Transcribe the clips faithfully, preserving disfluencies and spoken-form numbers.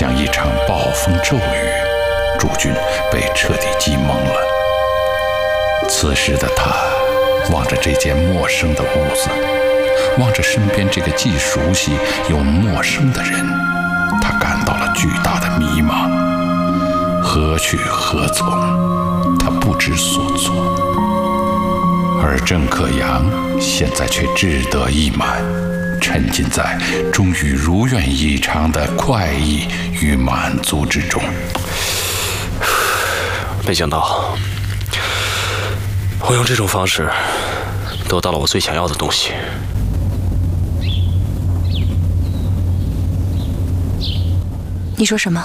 像一场暴风骤雨，诸军被彻底击懵了。此时的他望着这间陌生的屋子，望着身边这个既熟悉又陌生的人，他感到了巨大的迷茫。何去何从，他不知所措。而郑克阳现在却志得意满，沉浸在终于如愿以偿的快意与满足之中。 没想到，我用这种方式得到了我最想要的东西。 你说什么？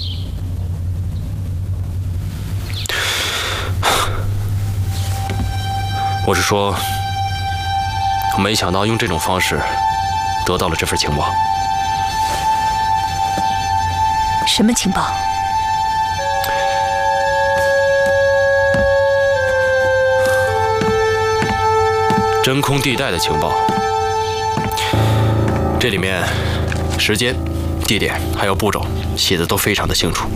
我是说，我没想到用这种方式得到了这份情报。 什么情报？ 真空地带的情报。这里面时间、地点还有步骤写的都非常的清楚。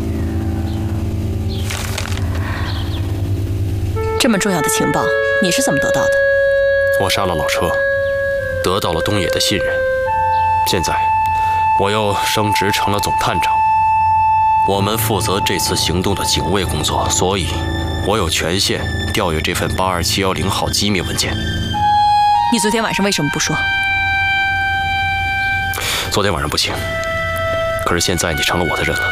这么重要的情报，你是怎么得到的？ 我杀了老车，得到了东野的信任。现在，我又升职成了总探长。我们负责这次行动的警卫工作，所以我有权限调阅这份八二七幺零号机密文件。 你昨天晚上为什么不说？ 昨天晚上不行，可是现在你成了我的人了。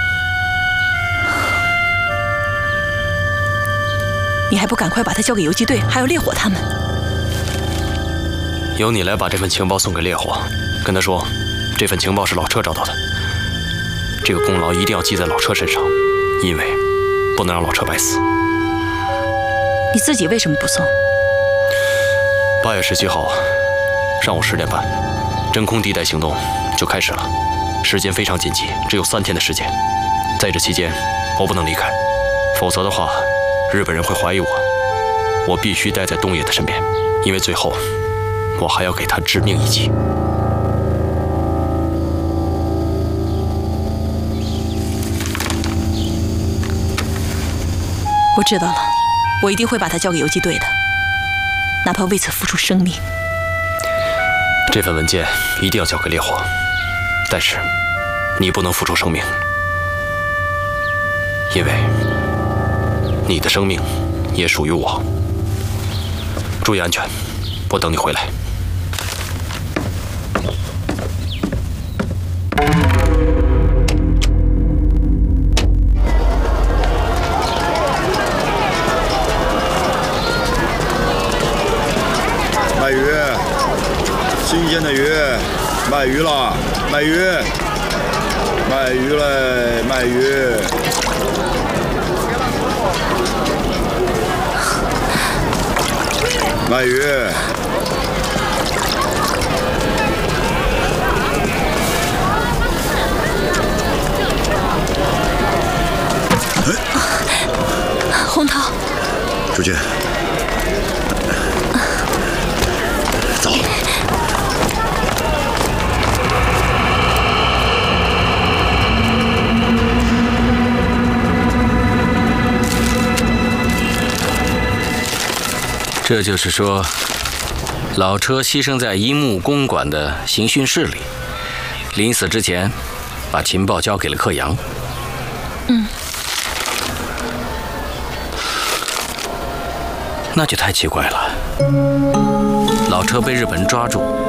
你还不赶快把它交给游击队，还有烈火他们？ 由你来把这份情报送给烈火，跟他说，这份情报是老车找到的。这个功劳一定要记在老车身上，因为不能让老车白死。 你自己为什么不送？ 八月十七号上午十点半，真空地带行动就开始了，时间非常紧急，只有三天的时间。在这期间，我不能离开，否则的话，日本人会怀疑我。我必须待在东野的身边，因为最后我还要给他致命一击。 我知道了，我一定会把它交给游击队的，哪怕为此付出生命。 这份文件一定要交给烈火，但是你不能付出生命，因为你的生命也属于我。注意安全，我等你回来。 卖鱼，新鲜的鱼，卖鱼了，卖鱼，卖鱼嘞，卖鱼。卖鱼， 洪涛， 出去，走。 这就是说，老车牺牲在樱木公馆的刑讯室里，临死之前把情报交给了克阳。 嗯， 那就太奇怪了。老车被日本人抓住，